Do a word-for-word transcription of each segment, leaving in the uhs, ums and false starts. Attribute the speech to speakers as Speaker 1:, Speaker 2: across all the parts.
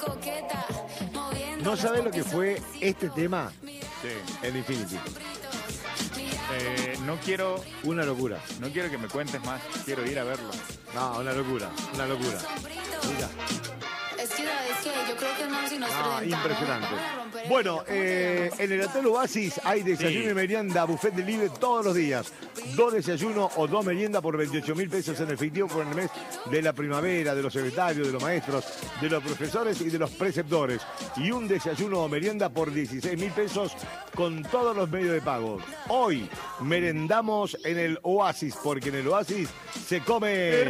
Speaker 1: ¿No sabés lo que fue este tema?
Speaker 2: Sí.
Speaker 1: El Infinity.
Speaker 2: Eh, no quiero,
Speaker 1: Una locura.
Speaker 2: no quiero que me cuentes más. Quiero ir a verlo.
Speaker 1: No, una locura. Una locura. Mira.
Speaker 3: Es que, ¿sabes qué? Yo creo que es más si nos
Speaker 1: Ah,
Speaker 3: presentamos.
Speaker 1: impresionante.
Speaker 3: Vamos a romper el
Speaker 1: Bueno,
Speaker 3: hielo. ¿Cómo se
Speaker 1: eh,
Speaker 3: llama?
Speaker 1: en el Hotel Oasis hay desayuno
Speaker 2: Sí.
Speaker 1: y merienda, buffet de libre todos los días. Dos desayunos o dos meriendas por veintiocho mil pesos en efectivo por el mes de la primavera, de los secretarios, de los maestros, de los profesores y de los preceptores. Y un desayuno o merienda por dieciséis mil pesos con todos los medios de pago. Hoy merendamos en el Oasis, porque en el Oasis se come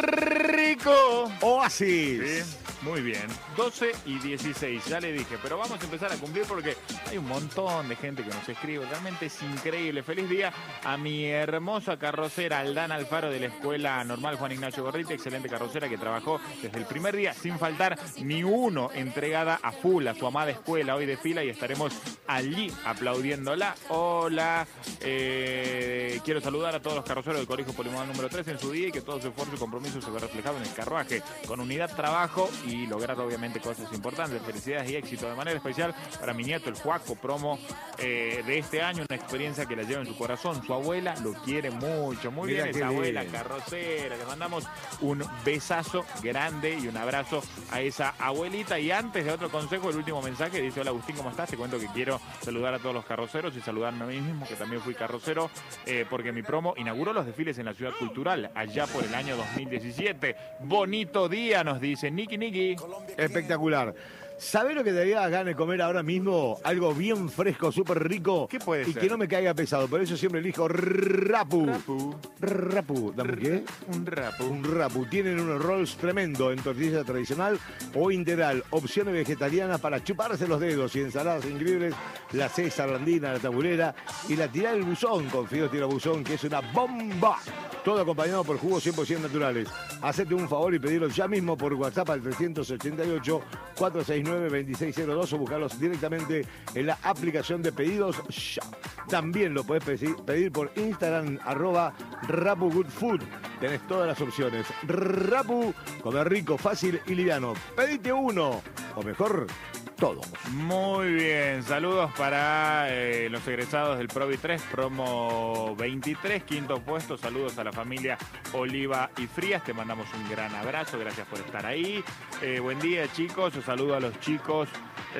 Speaker 2: ¡Rico!
Speaker 1: Oasis.
Speaker 2: Sí, muy bien. doce y dieciséis, ya le dije, pero vamos a empezar a cumplir porque hay un montón de gente que nos escribe. Realmente es increíble. Feliz día a mi hermosa carrocera Aldana Alfaro de la Escuela Normal Juan Ignacio Gorriti. Excelente carrocera que trabajó desde el primer día sin faltar ni uno, entregada a full a su amada escuela. Hoy desfila y estaremos allí aplaudiéndola. Hola, eh, quiero saludar a todos los carroceros del Colegio Polimodal número tres en su día y que todo su esfuerzo y compromiso se ve reflejado en el carruaje con unidad, trabajo y lograr obviamente cosas importantes. Felicidades y éxito de manera especial para mi nieto, el Juaco, promo eh, de este año, una experiencia que la lleva en su corazón. Su abuela lo quiere mucho, muy
Speaker 1: Mira
Speaker 2: bien
Speaker 1: qué
Speaker 2: esa abuela
Speaker 1: bien.
Speaker 2: carrocera. Le mandamos un besazo grande y un abrazo a esa abuelita. Y antes de otro consejo, el último mensaje dice: hola Agustín, ¿cómo estás? Te cuento que quiero saludar a todos los carroceros y saludarme a mí mismo, que también fui carrocero, eh, porque mi promo inauguró los desfiles en la Ciudad Cultural allá por el año dos mil diecisiete. Bonito día, nos dice Niki Niki.
Speaker 1: Espectacular. ¿Sabés lo que te daría ganas de comer ahora mismo? Algo bien fresco, súper rico.
Speaker 2: ¿Qué puede
Speaker 1: y
Speaker 2: ser?
Speaker 1: que no me caiga pesado. Por eso siempre elijo Rapu.
Speaker 2: Rapu.
Speaker 1: Rapu. ¿Dame qué?
Speaker 2: Un rapu.
Speaker 1: Un Rapu. Tienen unos rolls tremendo en tortilla tradicional o integral. Opciones vegetarianas para chuparse los dedos y ensaladas increíbles. La César, la Andina, la Tabulera y la tirada del buzón con Fido Tira Buzón, que es una bomba. Todo acompañado por jugos cien por ciento naturales. Hacete un favor y pedilo ya mismo por WhatsApp al trescientos ochenta y ocho, cuatrocientos sesenta y nueve, veintiséis cero dos o buscarlos directamente en la aplicación de pedidos ya. También lo podés pedir, pedir por Instagram, arroba Rapu Good Food. Tenés todas las opciones. Rapu, comer rico, fácil y liviano. Pedite uno, o mejor, todos.
Speaker 2: Muy bien, saludos para eh, los egresados del Provi tres, promo veintitrés, quinto puesto. Saludos a la familia Oliva y Frías, te mandamos un gran abrazo, gracias por estar ahí. Eh, buen día chicos, un saludo a los chicos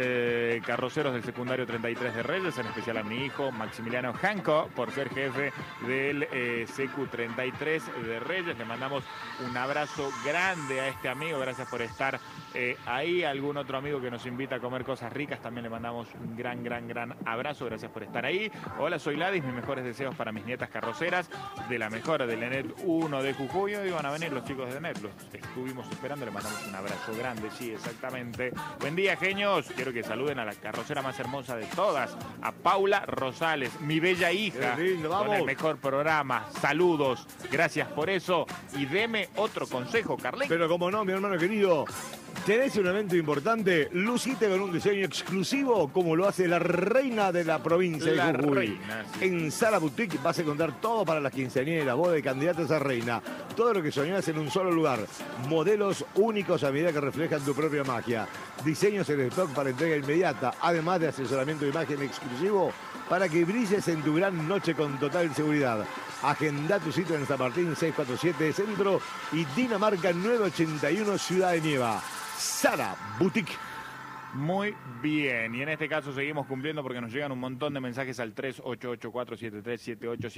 Speaker 2: eh, carroceros del secundario treinta y tres de Reyes, en especial a mi hijo Maximiliano Janco, por ser jefe del eh, C Q treinta y tres de Reyes. Le mandamos un abrazo grande a este amigo, gracias por estar eh, ahí. Algún otro amigo que nos invita a comer cosas ricas, también le mandamos un gran, gran, gran abrazo, gracias por estar ahí. Hola, soy Ladis, mis mejores deseos para mis nietas carroceras de la mejor del ENET uno de Jujuy. Hoy van a venir los chicos de ENET, los estuvimos esperando, le mandamos un abrazo grande, sí, exactamente. Buen día, genios, quiero que saluden a la carrocera más hermosa de todas, a Paula Rosales, mi bella hija,
Speaker 1: Qué lindo, vamos.
Speaker 2: con el mejor programa. Saludos, gracias por eso y deme otro consejo, Carlín.
Speaker 1: Pero como no, mi hermano querido, tenés un evento importante, lucite con un diseño exclusivo como lo hace la reina de la provincia
Speaker 2: La
Speaker 1: de Jujuy.
Speaker 2: reina, sí.
Speaker 1: En Sala Boutique vas a encontrar todo para las quinceañeras, bodas y candidatas a reina. Todo lo que soñás en un solo lugar. Modelos únicos a medida que reflejan tu propia magia. Diseños en stock para entrega inmediata, además de asesoramiento de imagen exclusivo para que brilles en tu gran noche con total seguridad. Agenda tu sitio en San Martín seiscientos cuarenta y siete Centro y Dinamarca novecientos ochenta y uno Ciudad de Nieva. Sara Boutique.
Speaker 2: Muy bien, y en este caso seguimos cumpliendo porque nos llegan un montón de mensajes al tres ocho ocho cuatro siete tres siete ocho siete.